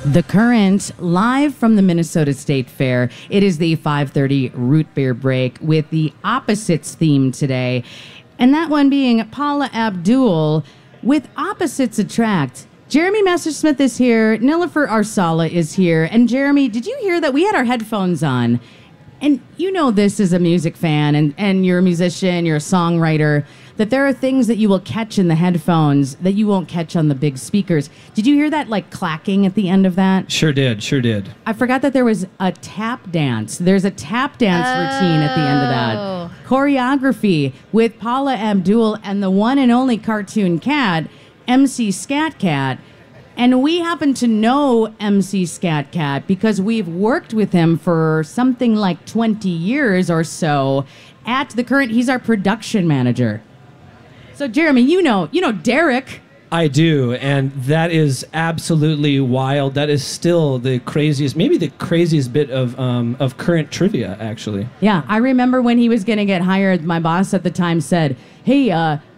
The Current, live from the Minnesota State Fair. It is the 5:30 Root Beer Break with the Opposites theme today. And that one being Paula Abdul with Opposites Attract. Jeremy Messersmith is here. Nilüfer Arsala is here. And Jeremy, did you hear that we had our headphones on? And you know this as a music fan, and you're a musician, you're a songwriter, that there are things that you will catch in the headphoons that you won't catch on the big speakers. Did you hear that, like, clacking at the end of that? Sure did. I forgot that there was a tap dance. There's a tap dance routine at the end of that. Choreography with Paula Abdul and the one and only cartoon cat, MC Scat Cat. And we happen to know MC Scat Cat because we've worked with him for something like 20 years or so at The Current. He's our production manager. So, Jeremy, you know Derek. I do, and that is absolutely wild. That is still the craziest, maybe the craziest bit of current trivia, actually. Yeah, I remember when he was going to get hired, my boss at the time said, hey,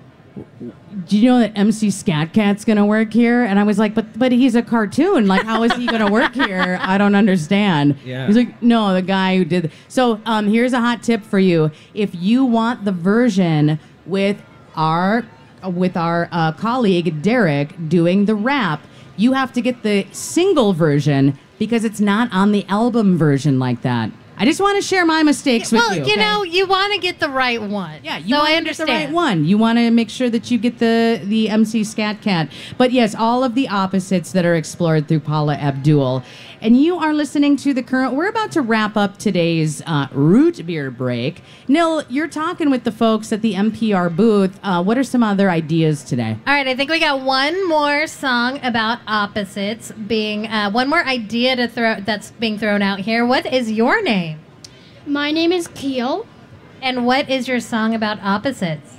do you know that MC Scat Cat's going to work here? And I was like, but he's a cartoon. Like, how is he going to work here? I don't understand. Yeah. He's like, no, the guy who did. So here's a hot tip for you. If you want the version with our colleague Derek doing the rap, you have to get the single version because it's not on the album version like that. I just want to share my mistakes with you. Well, you know, you want to get the right one. Yeah, you want to get the right one. You want to make sure that you get the MC Scat Cat. But yes, all of the opposites that are explored through Paula Abdul. And you are listening to The Current. We're about to wrap up today's root beer break. Nil, you're talking with the folks at the NPR booth. What are some other ideas today? All right, I think we got one more song about opposites being one more idea that's being thrown out here. What is your name? My name is Keel. And what is your song about opposites?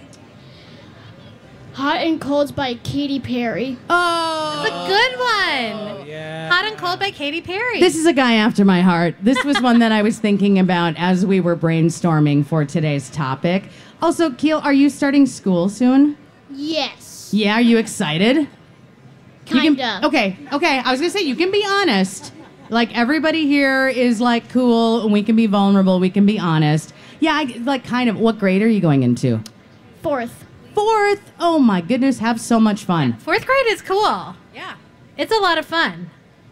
Hot and Cold by Katy Perry. Oh, that's a good one. Yeah. Hot and Cold by Katy Perry. This is a guy after my heart. This was one that I was thinking about as we were brainstorming for today's topic. Also, Keel, are you starting school soon? Yes. Yeah, are you excited? Kinda. Okay. I was going to say, you can be honest. Like, everybody here is, like, cool, and we can be vulnerable, we can be honest. Yeah, what grade are you going into? Fourth. Oh, my goodness, have so much fun. Fourth grade is cool. Yeah. It's a lot of fun.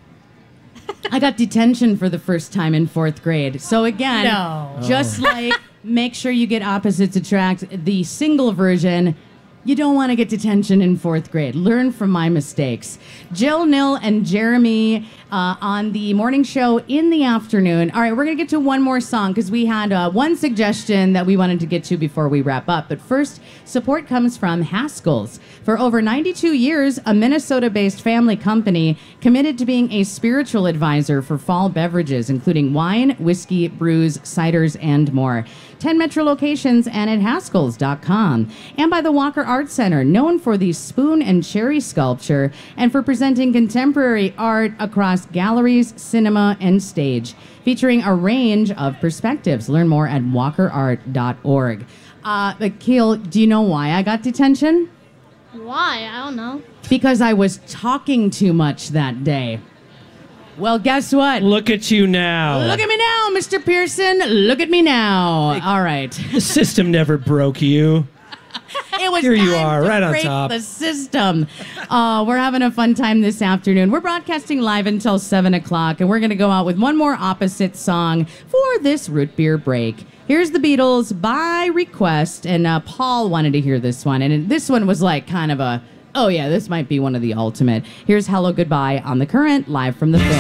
I got detention for the first time in fourth grade. So, again, just like make sure you get Opposites Attract, the single version. You don't want to get detention in fourth grade. Learn from my mistakes. Jill, Nil, and Jeremy on the morning show in the afternoon. All right, we're going to get to one more song because we had one suggestion that we wanted to get to before we wrap up. But first, support comes from Haskell's. For over 92 years, a Minnesota-based family company committed to being a spiritual advisor for fall beverages, including wine, whiskey, brews, ciders, and more. 10 Metro locations and at Haskells.com. And by the Walker Art Center, known for the spoon and cherry sculpture and for presenting contemporary art across galleries, cinema, and stage, featuring a range of perspectives. Learn more at walkerart.org. Keel, do you know why I got detention? Why? I don't know. Because I was talking too much that day. Well, guess what? Look at you now. Look at me now, Mr. Pearson. Look at me now. All right. The system never broke you. It was Here you time are, to right on break top. the system. We're having a fun time this afternoon. We're broadcasting live until 7 o'clock, and we're going to go out with one more opposite song for this root beer break. Here's the Beatles by request, and Paul wanted to hear this one, and this one was like kind of a, oh yeah, this might be one of the ultimate. Here's Hello Goodbye on The Current, live from the Fair.